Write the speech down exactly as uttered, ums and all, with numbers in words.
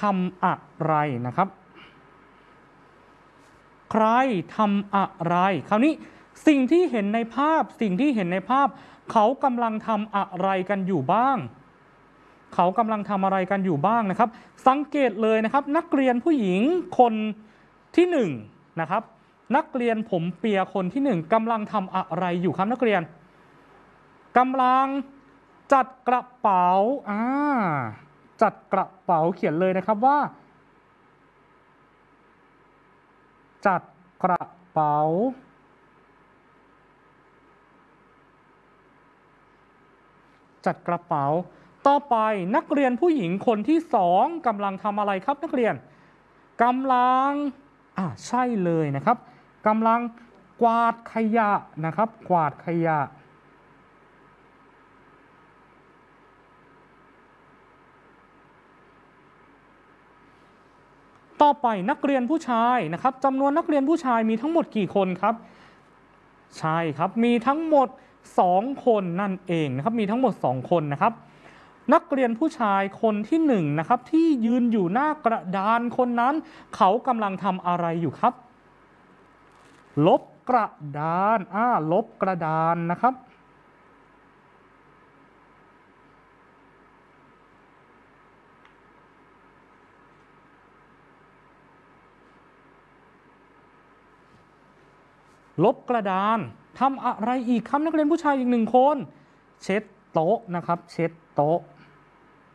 ทำอะไรนะครับใครทำอะไรคราวนี้สิ่งที่เห็นในภาพสิ่งที่เห็นในภาพเขากำลังทำอะไรกันอยู่บ้างเขากำลังทำอะไรกันอยู่บ้างนะครับสังเกตเลยนะครับนักเรียนผู้หญิงคนที่หนึ่งนะครับนักเรียนผมเปียคนที่หนึ่งกำลังทำอะไรอยู่ครับนักเรียนกำลังจัดกระเป๋าอ่าจัดกระเป๋าเขียนเลยนะครับว่าจัดกระเป๋าจัดกระเป๋าต่อไปนักเรียนผู้หญิงคนที่สองกำลังทำอะไรครับนักเรียนกำลังอ่าใช่เลยนะครับกำลังกวาดขยะนะครับกวาดขยะต่อไปนักเรียนผู้ชายนะครับจำนวนนักเรียนผู้ชายมีทั้งหมดกี่คนครับใช่ครับมีทั้งหมดสองคนนั่นเองนะครับมีทั้งหมดสองคนนะครับนักเรียนผู้ชายคนที่หนึ่งนะครับที่ยืนอยู่หน้ากระดานคนนั้นเขากำลังทำอะไรอยู่ครับลบกระดานอ่าลบกระดานนะครับลบกระดานทำอะไรอีกครับนักเรียนผู้ชายอีกหนึ่งคนเช็ดโต๊ะนะครับเช็ดโต๊ะ